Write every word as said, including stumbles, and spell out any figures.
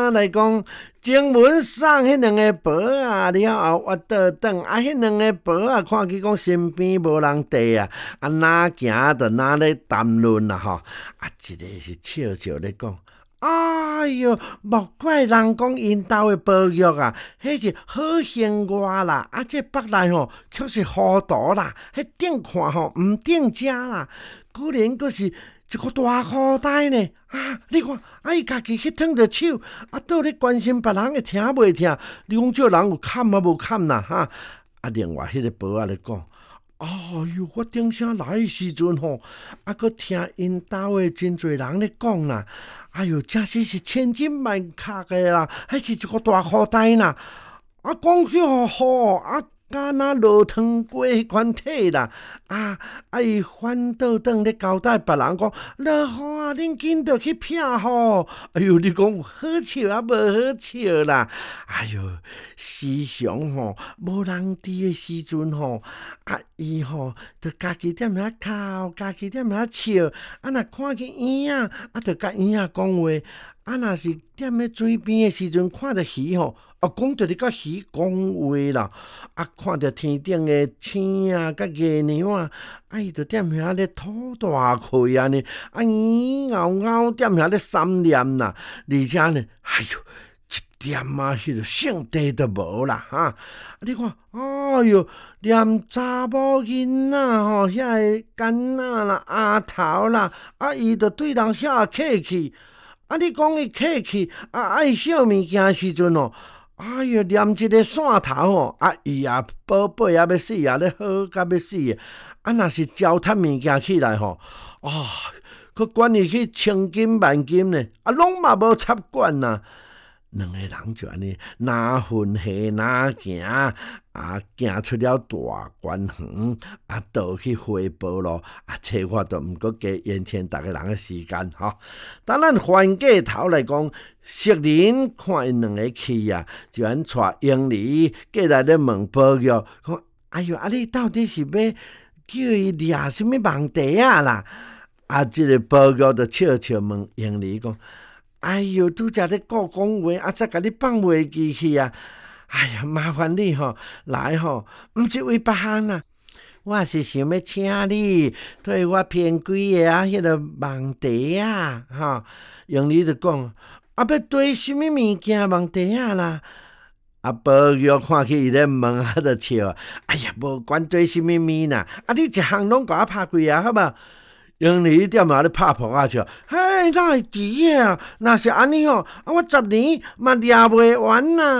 啊来讲，前文送迄两个婆啊，了后我倒转啊，迄两个婆啊，看去讲身边无人地啊，啊哪行着哪咧谈论啦吼，啊一个是笑笑咧讲。哎哟，莫怪人讲因兜的保育啊，迄是好生活啦。啊，这北内吼却是糊涂啦，迄顶看吼毋顶食啦，居然阁是一个大苦呆呢。啊，你看，啊伊家己去烫着手，啊倒咧关心别人会听袂听，你讲这人有堪啊无堪啦哈？啊，另外迄个保仔咧讲。哎哟，我顶声来的时阵吼，啊，佮听因兜的真侪人咧讲啦。哎哟，真是是千金万确的啦，还是一个大苦呆啦。啊，讲少好啊，敢若落汤鸡迄款体啦。啊啊，伊反倒转咧交代别人讲，落雨啊，恁紧着去避雨。哎哟，你讲有好笑啊，无好笑啦。哎哟，时常吼无人伫的时阵吼，啊伊吼着家己踮遐哭，家己踮遐笑。啊，若看见婴仔，啊，着甲婴仔讲话。啊，若是踮咧水边的时阵，看着鱼吼。啊，讲着你甲鱼讲话啦，啊，看着天顶的星啊，甲月亮啊，啊，伊就踮遐咧吐大气安尼，啊，圆嗷嗷踮遐咧三念啦，而且呢，哎哟，一点啊，迄个性地都无啦哈！你看，哎哟，连查某囡仔吼，遐个囡仔啦、丫头啦，啊，伊就对人遐客气，啊，你讲伊客气，啊，爱小物件时阵哦。哎哟，连一个线头吼，啊伊也宝贝啊要死啊，咧好甲要死啊！啊，若是糟蹋物件起来吼，啊，佮管伊去千金万金呢，啊，拢嘛无插管呐。两个人就安尼，哪分下哪行，啊，行出了大关园，啊，倒去回报咯，啊，这我都毋过加延长逐个人的时间吼。当咱翻过头来讲，熟人看因两个去啊，就安带英里过来咧问保育，讲，哎哟，啊，你到底是要叫伊掠什么网地啊啦？啊，这个保育就笑笑问英里讲。哎哟，拄则咧顾讲话，啊，则甲你放袂记去啊！哎呀，麻烦你吼，来吼，毋是为别项啊，我是想要请你替我骗几个啊，迄个网地啊，吼，用你就讲，啊，要堆什么物件网地啊啦？啊，保育看起伊咧问啊，就笑，哎呀，无管堆什么物啦，啊，你一项拢甲我拍几啊，好无？用你踮遐咧拍扑啊笑，嘿，哪会伫啊？若是安尼吼，啊，我十年嘛掠袂完啊！